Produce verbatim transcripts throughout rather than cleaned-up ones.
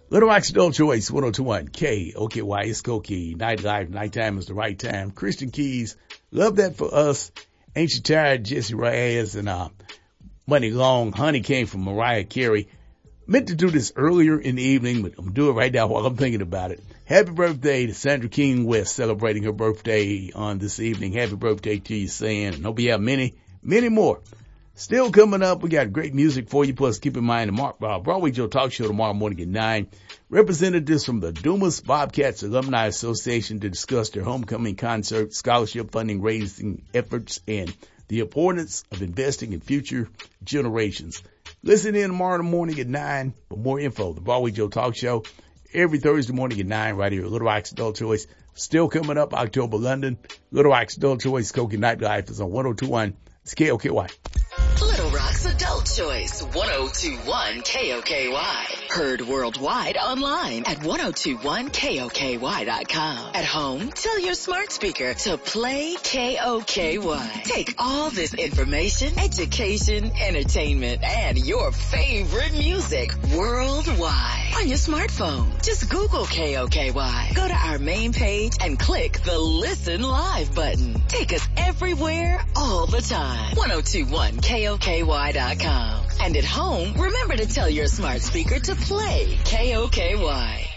Little Rock's Adult Choice, one oh two point one K O K Y, it's Skokie. Nightlife, nighttime is the right time. Christian Keys, love that for us. Ain't You Tired, Jesse Reyes, and uh, Money Long. Honey came from Mariah Carey. Meant to do this earlier in the evening, but I'm doing it right now while I'm thinking about it. Happy birthday to Sandra King West, celebrating her birthday on this evening. Happy birthday to you, San. And hope you have many, many more. Still coming up, we got great music for you. Plus, keep in mind, the Mark, uh, Broadway Joe Talk Show tomorrow morning at nine. Representatives from the Dumas Bobcats Alumni Association to discuss their homecoming concert, scholarship funding, raising efforts, and the importance of investing in future generations. Listen in tomorrow morning at nine for more info. The Broadway Joe Talk Show every Thursday morning at nine right here at Little Rock's Adult Choice. Still coming up, October London. Little Rock's Adult Choice, Skokie Nightlife is on one oh two point one. It's K O K Y. Little Rock's Adult Choice, one oh two point one K O K Y. Heard worldwide online at ten twenty-one K O K Y dot com. At home, tell your smart speaker to play K O K Y. Take all this information, education, entertainment, and your favorite music worldwide on your smartphone. Just Google K O K Y. Go to our main page and click the Listen Live button. Take us everywhere, all the time. ten twenty-one K O K Y dot com. And at home, remember to tell your smart speaker to play K O K Y.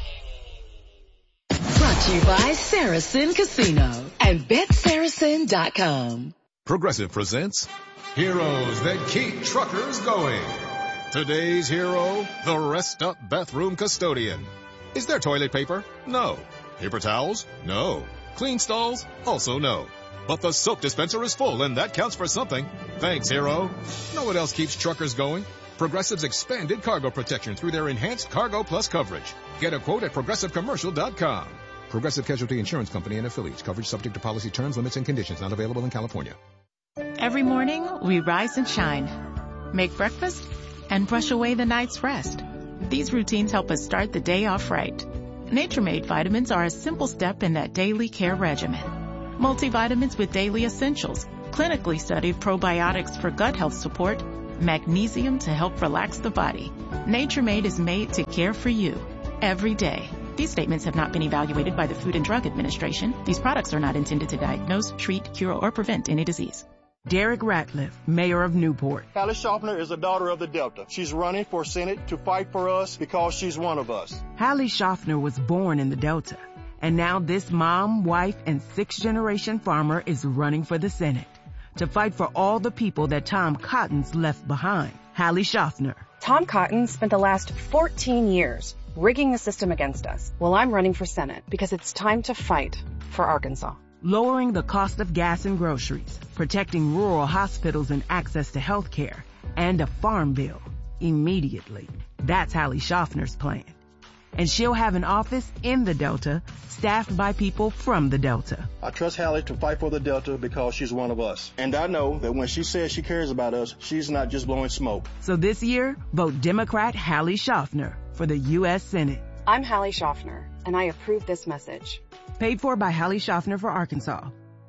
Brought to you by Saracen Casino and Bet Saracen dot com. Progressive presents Heroes That Keep Truckers Going. Today's hero, the Rest Up Bathroom Custodian. Is there toilet paper? No. Paper towels? No. Clean stalls? Also no. But the soap dispenser is full, and that counts for something. Thanks, hero. Know what else keeps truckers going? Progressive's expanded cargo protection through their enhanced Cargo Plus coverage. Get a quote at progressive commercial dot com. Progressive Casualty Insurance Company and affiliates. Coverage subject to policy terms, limits, and conditions. Not available in California. Every morning, we rise and shine. Make breakfast and brush away the night's rest. These routines help us start the day off right. Nature-Made vitamins are a simple step in that daily care regimen. Multivitamins with daily essentials, clinically studied probiotics for gut health support, magnesium to help relax the body. Nature-Made is made to care for you every day. These statements have not been evaluated by the Food and Drug Administration. These products are not intended to diagnose, treat, cure, or prevent any disease. Derek Ratliff, mayor of Newport. Hallie Schaffner is a daughter of the Delta. She's running for Senate to fight for us because she's one of us. Hallie Schaffner was born in the Delta. And now this mom, wife, and sixth-generation farmer is running for the Senate to fight for all the people that Tom Cotton's left behind. Hallie Schaffner. Tom Cotton spent the last fourteen years rigging the system against us. Well, I'm running for Senate because it's time to fight for Arkansas. Lowering the cost of gas and groceries, protecting rural hospitals and access to health care, and a farm bill immediately. That's Hallie Schaffner's plan. And she'll have an office in the Delta, staffed by people from the Delta. I trust Hallie to fight for the Delta because she's one of us. And I know that when she says she cares about us, she's not just blowing smoke. So this year, vote Democrat Hallie Schaffner for the U S Senate. I'm Hallie Schaffner, and I approve this message. Paid for by Hallie Schaffner for Arkansas.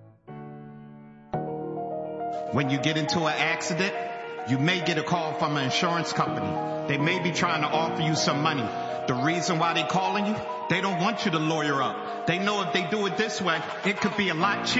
When you get into an accident, you may get a call from an insurance company. They may be trying to offer you some money. The reason why they're calling you, they don't want you to lawyer up. They know if they do it this way, it could be a lot cheaper.